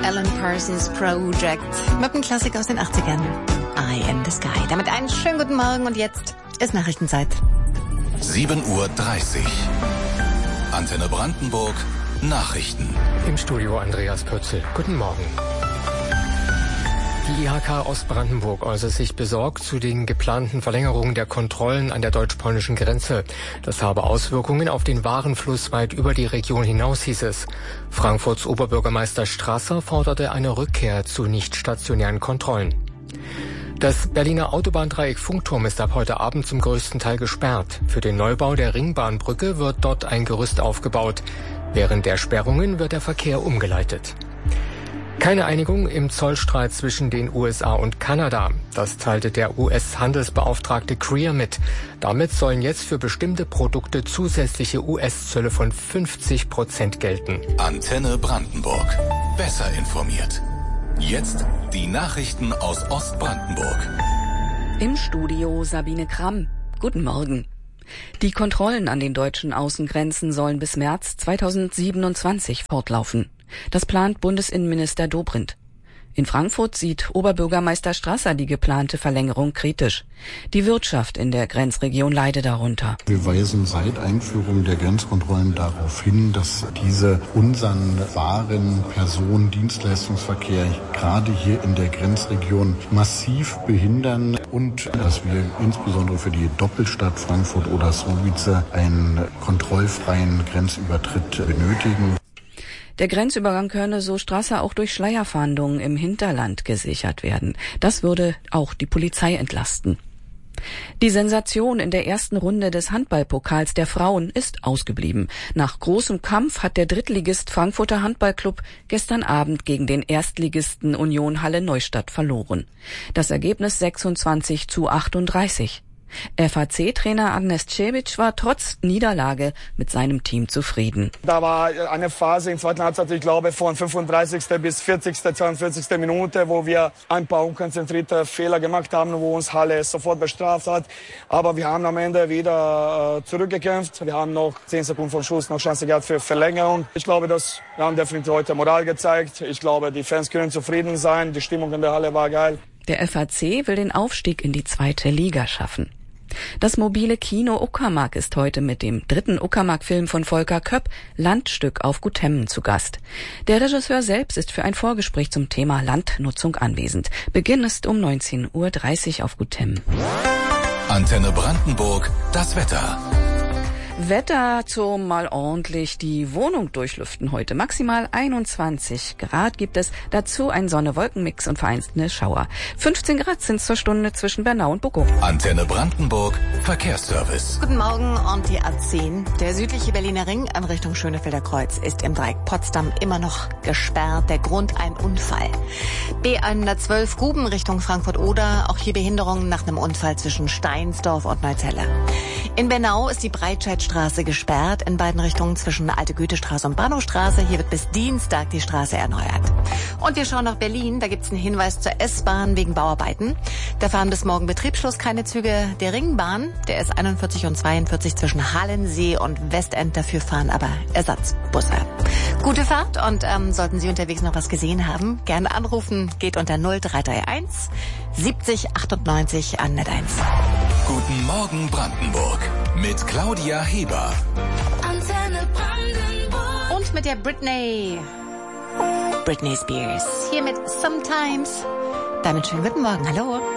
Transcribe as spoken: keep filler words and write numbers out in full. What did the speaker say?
Alan Parsons Project mit einem Klassiker aus den achtzigern. Eye in the Sky. Damit einen schönen guten Morgen und jetzt ist Nachrichtenzeit. sieben Uhr dreißig. Antenne Brandenburg. Nachrichten. Im Studio Andreas Pötzl. Guten Morgen. Die I H K Ostbrandenburg äußert sich besorgt zu den geplanten Verlängerungen der Kontrollen an der deutsch-polnischen Grenze. Das habe Auswirkungen auf den Warenfluss weit über die Region hinaus, hieß es. Frankfurts Oberbürgermeister Strasser forderte eine Rückkehr zu nicht stationären Kontrollen. Das Berliner Autobahndreieck Funkturm ist ab heute Abend zum größten Teil gesperrt. Für den Neubau der Ringbahnbrücke wird dort ein Gerüst aufgebaut. Während der Sperrungen wird der Verkehr umgeleitet. Keine Einigung im Zollstreit zwischen den U S A und Kanada. Das teilte der U S-Handelsbeauftragte Greer mit. Damit sollen jetzt für bestimmte Produkte zusätzliche U S-Zölle von fünfzig Prozent gelten. Antenne Brandenburg. Besser informiert. Jetzt die Nachrichten aus Ostbrandenburg. Im Studio Sabine Kramm. Guten Morgen. Die Kontrollen an den deutschen Außengrenzen sollen bis März zweitausendsiebenundzwanzig fortlaufen. Das plant Bundesinnenminister Dobrindt. In Frankfurt sieht Oberbürgermeister Strasser die geplante Verlängerung kritisch. Die Wirtschaft in der Grenzregion leide darunter. Wir weisen seit Einführung der Grenzkontrollen darauf hin, dass diese unseren Waren, Personen, Dienstleistungsverkehr gerade hier in der Grenzregion massiv behindern und dass wir insbesondere für die Doppelstadt Frankfurt oder Słubice einen kontrollfreien Grenzübertritt benötigen. Der Grenzübergang könne, so Strasser, auch durch Schleierfahndungen im Hinterland gesichert werden. Das würde auch die Polizei entlasten. Die Sensation in der ersten Runde des Handballpokals der Frauen ist ausgeblieben. Nach großem Kampf hat der Drittligist Frankfurter Handballclub gestern Abend gegen den Erstligisten Union Halle Neustadt verloren. Das Ergebnis sechsundzwanzig zu achtunddreißig. F A C-Trainer Agnes Cebic war trotz Niederlage mit seinem Team zufrieden. Da war eine Phase in der zweiten Halbzeit, ich glaube, von fünfunddreißigsten bis vierzigsten, zweiundvierzigsten Minute, wo wir ein paar unkonzentrierte Fehler gemacht haben, wo uns Halle sofort bestraft hat. Aber wir haben am Ende wieder äh, zurückgekämpft. Wir haben noch zehn Sekunden vor Schluss noch Chance gehabt für Verlängerung. Ich glaube, dass wir haben definitiv heute Moral gezeigt. Ich glaube, die Fans können zufrieden sein. Die Stimmung in der Halle war geil. Der F A C will den Aufstieg in die zweite Liga schaffen. Das mobile Kino Uckermark ist heute mit dem dritten Uckermark-Film von Volker Köpp, Landstück, auf Guthemmen zu Gast. Der Regisseur selbst ist für ein Vorgespräch zum Thema Landnutzung anwesend. Beginn ist um neunzehn Uhr dreißig auf Guthemmen. Antenne Brandenburg, das Wetter. Wetter zum mal ordentlich die Wohnung durchlüften heute. Maximal einundzwanzig Grad gibt es. Dazu ein Sonne-Wolken-Mix und vereinzelte Schauer. fünfzehn Grad sind zur Stunde zwischen Bernau und Buckow. Antenne Brandenburg, Verkehrsservice. Guten Morgen und die A zehn. Der südliche Berliner Ring in Richtung Schönefelder Kreuz ist im Dreieck Potsdam immer noch gesperrt. Der Grund ein Unfall. B hundertzwölf Guben Richtung Frankfurt-Oder. Auch hier Behinderungen nach einem Unfall zwischen Steinsdorf und Neuzelle. In Bernau ist die Breitscheidstraße gesperrt in beiden Richtungen zwischen Alte Goethestraße und Bahnhofstraße. Hier wird bis Dienstag die Straße erneuert. Und wir schauen nach Berlin. Da gibt's einen Hinweis zur S-Bahn wegen Bauarbeiten. Da fahren bis morgen Betriebsschluss keine Züge der Ringbahn. Der ist einundvierzig und zweiundvierzig zwischen Hallensee und Westend. Dafür fahren aber Ersatzbusse. Gute Fahrt und ähm, sollten Sie unterwegs noch was gesehen haben, gerne anrufen. Geht unter null drei drei eins siebzig achtundneunzig an Net eins. Guten Morgen Brandenburg mit Claudia Heber. Antenne Brandenburg. Und mit der Britney. Britney Spears. Hier mit Sometimes. Damit schönen guten Morgen. Hallo.